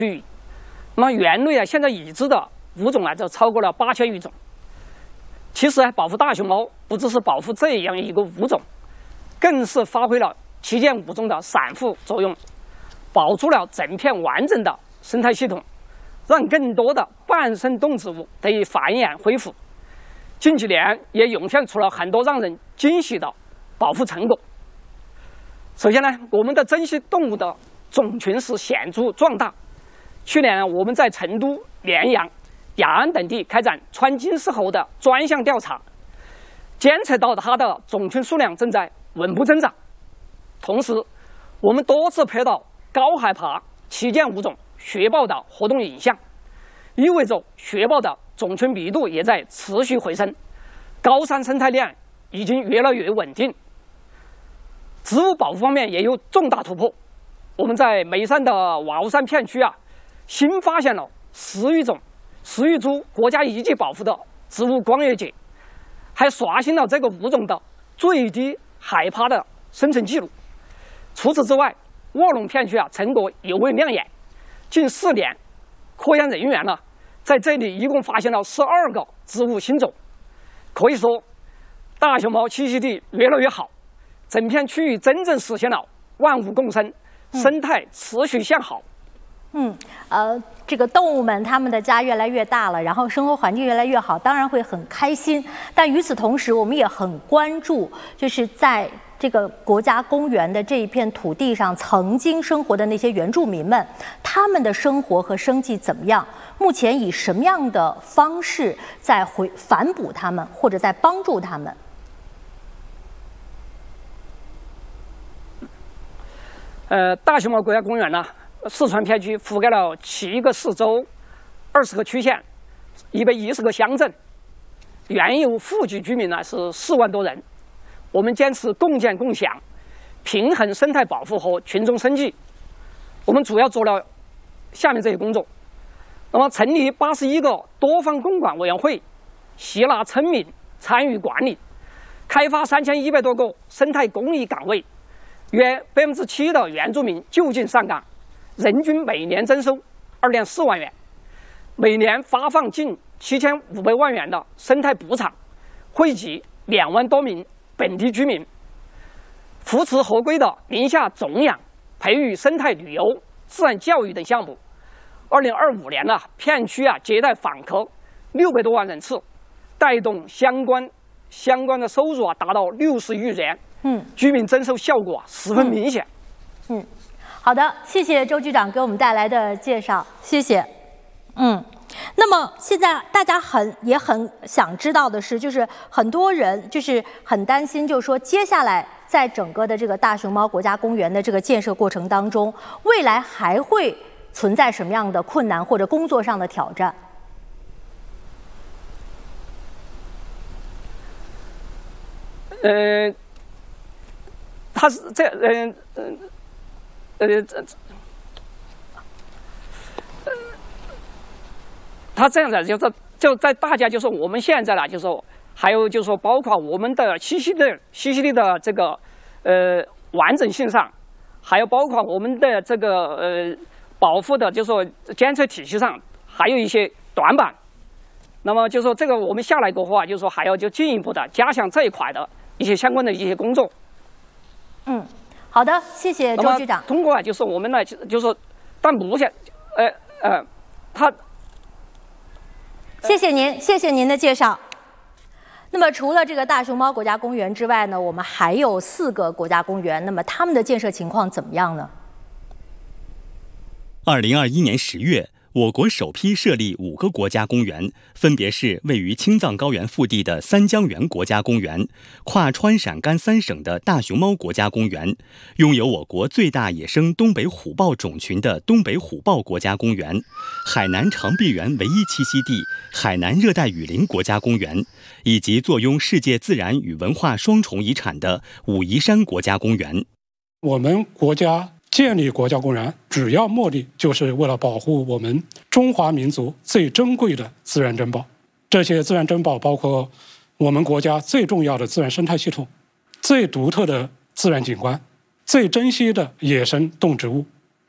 域。那么猿类啊，现在已知的物种啊，就超过了8000余种。其实啊，保护大熊猫不只是保护这样一个物种，更是发挥了旗舰物种的散护作用，保住了整片完整的生态系统，让更多的半生动植物得以繁衍恢复。近几年也涌现出了很多让人惊喜的保护成果。首先呢，我们的珍稀动物的种群是显著壮大。去年我们在成都、绵阳、雅安等地开展川金丝猴的专项调查，监测到它的种群数量正在稳步增长。同时，我们多次拍到高海拔旗舰物种雪豹的活动影像，意味着雪豹的种群密度也在持续回升，高山生态链已经越来越稳定。植物保护方面也有重大突破，我们在眉山的瓦屋山片区啊，新发现了10余种10余株国家一级保护的植物光叶蕨，还刷新了这个物种的最低海拔的生存记录。除此之外，卧龙片区啊成果尤为亮眼，近4年，科研人员呢在这里一共发现了12个植物新种。可以说，大熊猫栖息地越来越好，整片区域真正实现了万物共生，生态持续向好。 这个动物们它们的家越来越大了，然后生活环境越来越好，当然会很开心。但与此同时，我们也很关注，就是在这个国家公园的这一片土地上曾经生活的那些原住民们，他们的生活和生计怎么样？目前以什么样的方式在反哺他们，或者在帮助他们？ 大熊猫国家公园呢，四川片区覆盖了7个市州、20个区县、110个乡镇，原有户籍居民呢是4万多人。我们坚持共建共享，平衡生态保护和群众生计。我们主要做了下面这些工作。那么，成立81个多方共管委员会，吸纳村民参与管理，开发3100多个生态公益岗位，约7%的原住民就近上岗，人均每年增收2.4万元，每年发放近7500万元的生态补偿，惠及2万多名本地居民，扶持合规的林下种养、培育生态旅游、自然教育等项目。2025年呢，片区啊接待访客600多万人次，带动相关的收入啊达到60亿元。居民增收效果十分明显。 好的，谢谢周局长给我们带来的介绍，谢谢。那么现在大家也很想知道的是，就是很多人就是很担心，就是说接下来在整个的这个大熊猫国家公园的这个建设过程当中，未来还会存在什么样的困难或者工作上的挑战？ 他是他这样子，就在大家就是我们现在呢，就是说还有就是说，包括我们的栖息地的这个完整性上，还有包括我们的这个保护的，就是说监测体系上还有一些短板。那么就是说这个我们下来的话，就是说还要就进一步的加强这一块的一些相关的一些工作。 好的，谢谢周局长。 通过啊，就是我们呢，就是说，但目前，他， 谢谢您的介绍。那么除了这个大熊猫国家公园之外呢，我们还有4个国家公园，那么它们的建设情况怎么样呢 ？2021年10月。我国首批设立5个国家公园，分别是位于青藏高原腹地的三江源国家公园、跨川陕甘3省的大熊猫国家公园，拥有我国最大野生东北虎豹种群的东北虎豹国家公园、海南长臂猿唯一栖息地海南热带雨林国家公园，以及坐拥世界自然与文化双重遗产的武夷山国家公园。 我们国家建立国家公园主要目的就是为了保护我们中华民族最珍贵的自然珍宝。这些自然珍宝包括我们国家最重要的自然生态系统、最独特的自然景观、最珍稀的野生动植物，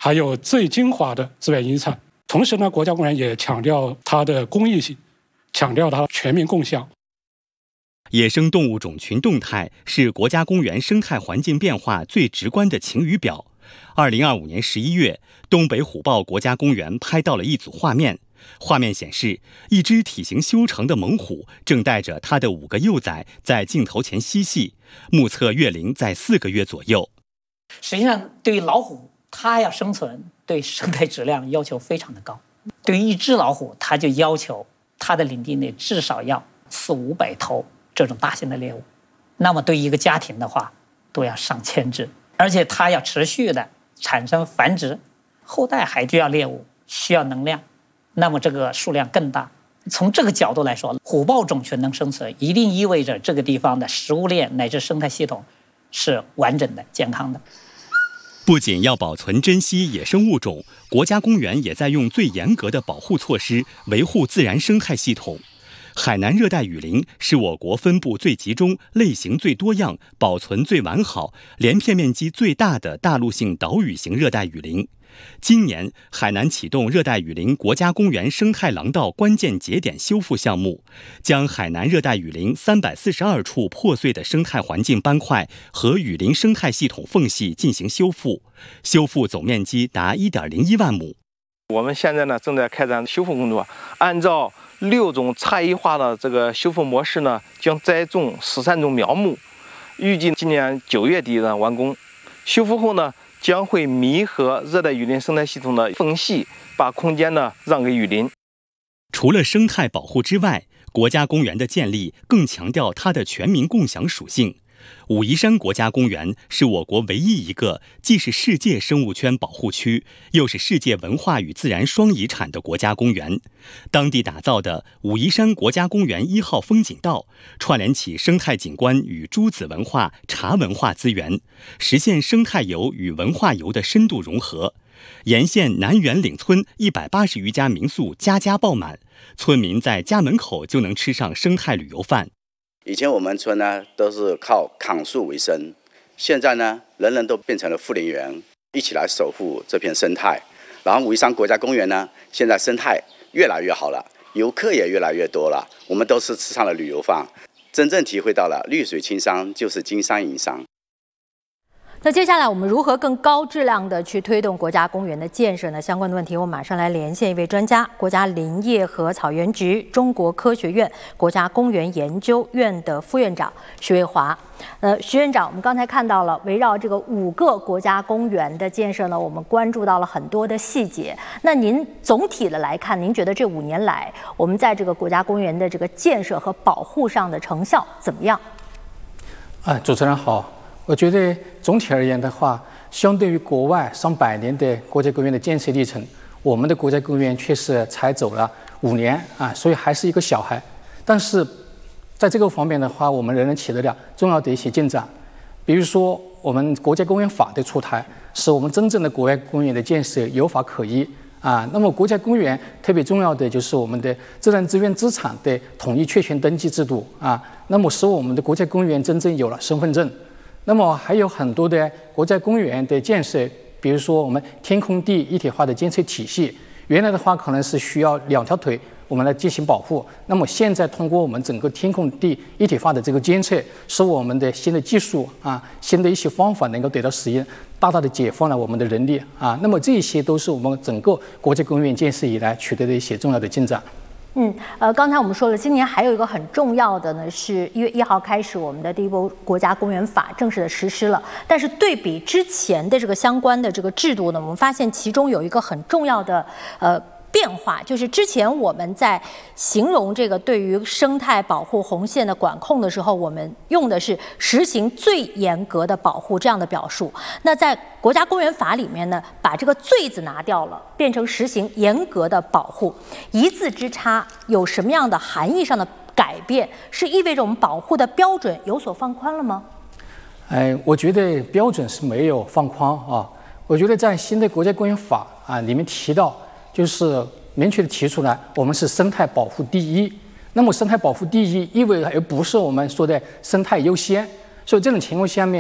还有最精华的资源遗产。同时呢，国家公园也强调它的公益性，强调它全民共享。 野生动物种群动态是国家公园生态环境变化最直观的晴雨表。2025年11月，东北虎豹国家公园拍到了一组画面。画面显示，一只体型修长的猛虎正带着它的5个幼崽在镜头前嬉戏，目测月龄在4个月左右。 实际上，对于老虎，它要生存，对生态质量要求非常的高。对于一只老虎，它就要求它的领地内至少要400-500头这种大型的猎物。那么对于一个家庭的话，都要上千只，而且它要持续的产生繁殖，后代还需要猎物，需要能量。那么这个数量更大。从这个角度来说，虎豹种群能生存，一定意味着这个地方的食物链乃至生态系统是完整的、健康的。 不仅要保存珍稀野生物种，国家公园也在用最严格的保护措施维护自然生态系统。海南热带雨林是我国分布最集中、类型最多样、保存最完好、连片面积最大的大陆性岛屿型热带雨林。今年，海南启动热带雨林国家公园生态廊道关键节点修复项目，将海南热带雨林342处破碎的生态环境斑块和雨林生态系统缝隙进行修复，修复总面积达1.01万亩。 我们现在呢正在开展修复工作，按照6种差异化的这个修复模式呢，将栽种13种苗木，预计今年9月底呢完工。修复后呢，将会弥合热带雨林生态系统的缝隙，把空间呢让给雨林。 除了生态保护之外，国家公园的建立更强调它的全民共享属性。武夷山国家公园是我国唯一一个既是世界生物圈保护区，又是世界文化与自然双遗产的国家公园。当地打造的武夷山国家公园1号风景道，串联起生态景观与诸子文化、茶文化资源，实现生态游与文化游的深度融合。沿线南园岭村180余家民宿家家爆满，村民在家门口就能吃上生态旅游饭。 以前我们村呢都是靠砍树为生，现在呢人人都变成了护林员，一起来守护这片生态。然后武夷山国家公园呢，现在生态越来越好了，游客也越来越多了，我们都是吃上了旅游饭，真正体会到了绿水青山就是金山银山。 那接下来我们如何更高质量的去推动国家公园的建设呢？相关的问题，我马上来连线一位专家，国家林业和草原局中国科学院国家公园研究院的副院长徐卫华。徐院长，我们刚才看到了围绕这个5个国家公园的建设呢，我们关注到了很多的细节。那您总体的来看，您觉得这5年来我们在这个国家公园的这个建设和保护上的成效怎么样？ 主持人好。我觉得总体而言的话，相对于国外上百年的国家公园的建设历程，我们的国家公园确实才走了5年所以还是一个小孩。但是在这个方面的话，我们仍然取得了重要的一些进展。比如说，我们国家公园法的出台，使我们真正的国家公园的建设有法可依那么国家公园特别重要的就是我们的自然资源资产的统一确权登记制度那么使我们的国家公园真正有了身份证。那么还有很多的国家公园的建设，比如说我们天空地一体化的监测体系，原来的话可能是需要2条腿我们来进行保护，那么现在通过我们整个天空地一体化的这个监测，使我们的新的技术新的一些方法能够得到使用，大大的解放了我们的人力那么这些都是我们整个国家公园建设以来取得的一些重要的进展。 刚才我们说了，今年还有一个很重要的呢，是1月1号开始，我们的第一波国家公园法正式的实施了。但是对比之前的这个相关的这个制度呢，我们发现其中有一个很重要的变化，就是之前我们在形容这个对于生态保护红线的管控的时候，我们用的是实行最严格的保护这样的表述。那在国家公园法里面呢，把这个最字拿掉了，变成实行严格的保护。一字之差有什么样的含义上的改变？是意味着我们保护的标准有所放宽了吗？ 我觉得标准是没有放宽我觉得在新的国家公园法里面提到，就是明确的提出来，我们是生态保护第一。那么生态保护第一意味着而不是我们说的生态优先，所以这种情况下面，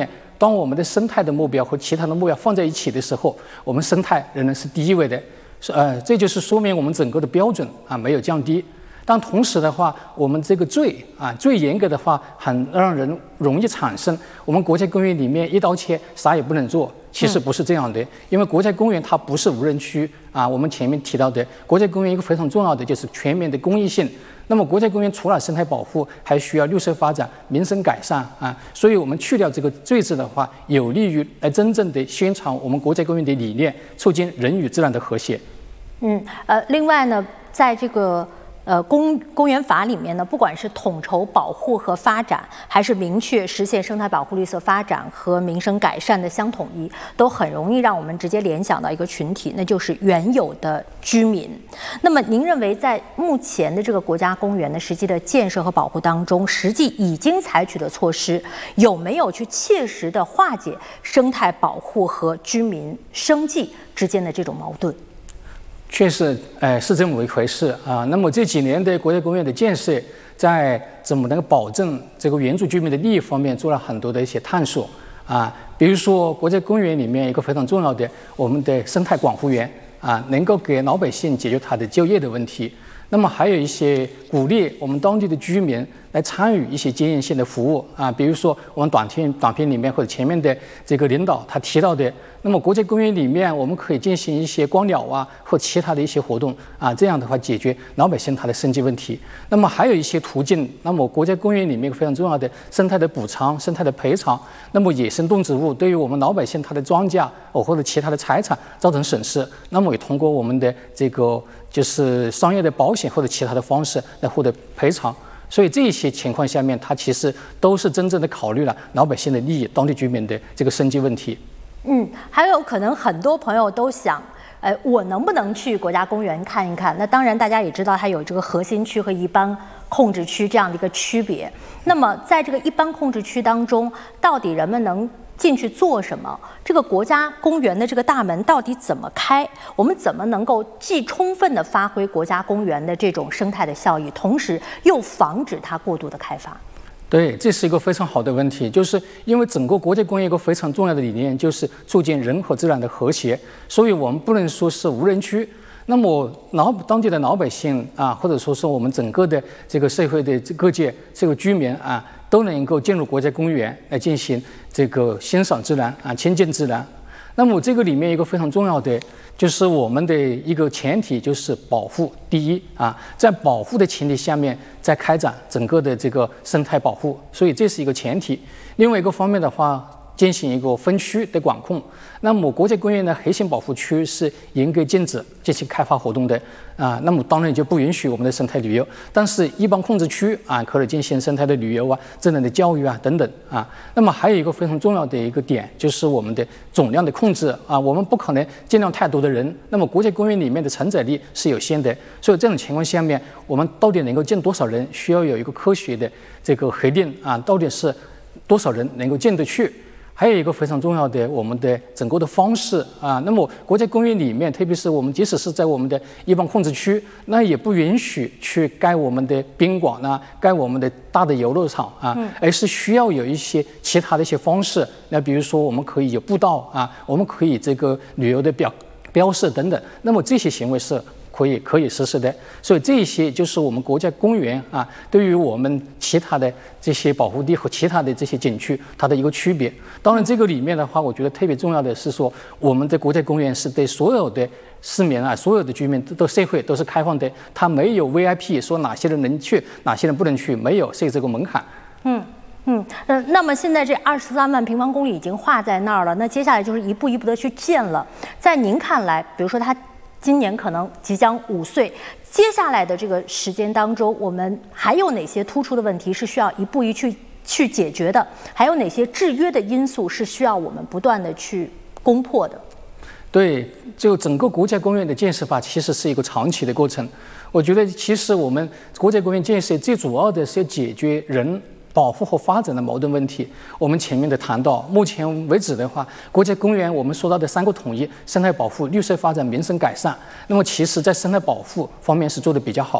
当我们的生态的目标和其他的目标放在一起的时候，我们生态仍然是第一位的。这就是说明我们整个的标准没有降低。但同时的话，我们这个最严格的话，很让人容易产生我们国家公园里面一刀切，啥也不能做。其实不是这样的，因为国家公园它不是无人区我们前面提到的，国家公园一个非常重要的就是全面的公益性。那么国家公园除了生态保护，还需要绿色发展、民生改善所以我们去掉这个“最”字的话，有利于来真正的宣传我们国家公园的理念，促进人与自然的和谐。 另外呢，在这个公园法里面呢，不管是统筹保护和发展，还是明确实现生态保护、绿色发展和民生改善的相统一，都很容易让我们直接联想到一个群体，那就是原有的居民。那么您认为在目前的这个国家公园的实际的建设和保护当中，实际已经采取的措施有没有去切实的化解生态保护和居民生计之间的这种矛盾？ 确实，是这么一回事那么这几年的国家公园的建设，在怎么能够保证这个原住居民的利益方面做了很多的一些探索比如说国家公园里面一个非常重要的我们的生态管护员能够给老百姓解决他的就业的问题。那么还有一些鼓励我们当地的居民来参与一些经验性的服务比如说我们短片里面或者前面的这个领导他提到的，那么国家公园里面我们可以进行一些观鸟或其他的一些活动这样的话解决老百姓他的生计问题。那么还有一些途径，那么国家公园里面非常重要的生态的补偿、生态的赔偿，那么野生动植物对于我们老百姓他的庄稼或者其他的财产造成损失，那么也通过我们的这个就是商业的保险或者其他的方式来获得赔偿。所以这些情况下面，它其实都是真正的考虑了老百姓的利益、当地居民的这个生计问题。 还有可能很多朋友都想，我能不能去国家公园看一看？那当然，大家也知道它有这个核心区和一般控制区这样的一个区别。那么在这个一般控制区当中，到底人们能进去做什么？这个国家公园的这个大门到底怎么开？我们怎么能够既充分的发挥国家公园的这种生态的效益，同时又防止它过度的开发？ 对，这是一个非常好的问题，就是因为整个国家公园一个非常重要的理念就是促进人和自然的和谐，所以我们不能说是无人区。那么当地的老百姓或者说是我们整个的这个社会的各界这个居民都能够进入国家公园来进行这个欣赏自然亲近自然。那么这个里面一个非常重要的就是我们的一个前提就是保护第一在保护的前提下面再开展整个的这个生态保护，所以这是一个前提。另外一个方面的话，进行一个分区的管控。那么国家公园的核心保护区是严格禁止这些开发活动的那么当然就不允许我们的生态旅游。但是一般控制区可以进行生态的旅游自然的教育等等那么还有一个非常重要的一个点就是我们的总量的控制我们不可能尽量太多的人，那么国家公园里面的承载力是有限的，所以这种情况下面，我们到底能够进多少人，需要有一个科学的这个核定到底是多少人能够进得去。还有一个非常重要的我们的整个的方式那么国家公园里面，特别是我们即使是在我们的一般控制区，那也不允许去盖我们的宾馆盖我们的大的游乐场而是需要有一些其他的一些方式。那比如说我们可以有步道我们可以这个旅游的标示等等，那么这些行为是可以实施的。所以这些就是我们国家公园对于我们其他的这些保护地和其他的这些景区它的一个区别。当然这个里面的话，我觉得特别重要的是说，我们的国家公园是对所有的市民所有的居民都社会都是开放的，它没有 VIP 说哪些人能去哪些人不能去，没有设这个门槛。 那么现在这23万平方公里已经划在那儿了，那接下来就是一步一步的去建了。在您看来，比如说它今年可能即将5岁，接下来的这个时间当中，我们还有哪些突出的问题是需要一步一步去解决的？还有哪些制约的因素是需要我们不断的去攻破的？ 对，就整个国家公园的建设法其实是一个长期的过程。我觉得其实我们国家公园建设最主要的是要解决人保护和发展的矛盾问题。我们前面的谈到，目前为止的话，国家公园我们说到的3个统一：生态保护、绿色发展、民生改善。那么其实在生态保护方面是做得比较好，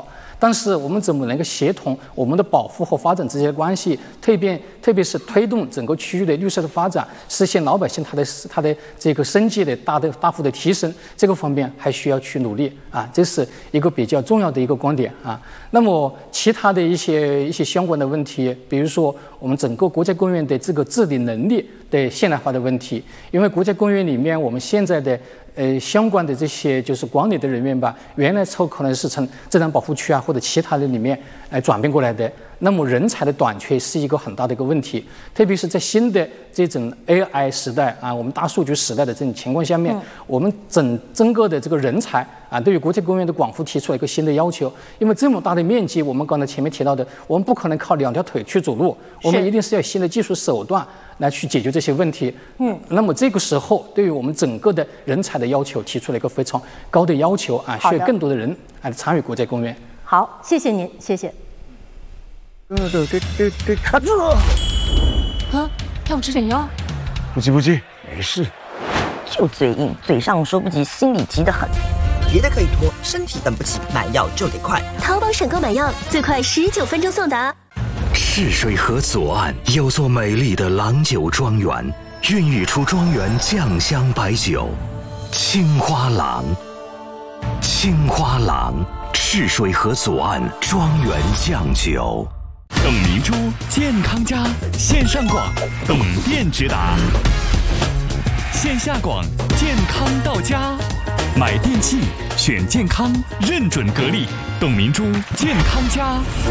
但是我们怎么能够协同我们的保护和发展之间的关系，特别是推动整个区域的绿色的发展，实现老百姓他的这个生计的大幅的提升，这个方面还需要去努力啊，这是一个比较重要的一个观点啊。那么其他的一些相关的问题，比如说我们整个国家公园的这个治理能力的现代化的问题，因为国家公园里面我们现在的相关的这些就是管理的人员吧，原来可能是从自然保护区啊或者其他的里面转变过来的，那么人才的短缺是一个很大的一个问题，特别是在新的这种 AI 时代啊，我们大数据时代的这种情况下面，我们整个的这个人才啊，对于国家公园的管护提出了一个新的要求，因为这么大的面积，我们刚才前面提到的，我们不可能靠2条腿去走路，我们一定是要新的技术手段来去解决这些问题。那么这个时候，对于我们整个的人才的要求提出了一个非常高的要求啊，需要更多的人来参与国家公园。 好，谢谢您，谢谢。 卡住！ 啊，要吃点药？ 不急，没事。 就嘴硬，嘴上说不急，心里急得很。 别的可以拖，身体等不起，买药就得快。 淘宝省购买药，最快19分钟送达。 泗水河左岸有座美丽的郎酒庄园，孕育出庄园酱香白酒青花郎。青花郎，泗水河左岸庄园酱酒。 董明珠健康家线上广，董店直达；线下广，健康到家。买电器选健康，认准格力，董明珠健康家。